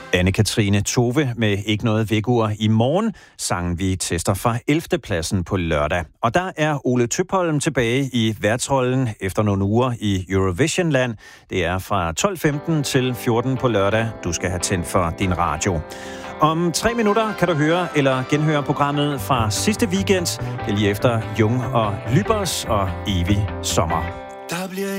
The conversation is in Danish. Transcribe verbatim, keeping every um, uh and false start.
Anne-Katrine Tove med Ikke noget vækkeur. I morgen sangen vi tester fra ellevte pladsen på lørdag. Og der er Ole Tøpholm tilbage i værtsrollen efter nogle uger i Eurovisionland. Det er fra tolv femten til fjorten på lørdag. Du skal have tændt for din radio. Om tre minutter kan du høre eller genhøre programmet fra sidste weekend. Det er lige efter Jung og Lybers og Evig Sommer.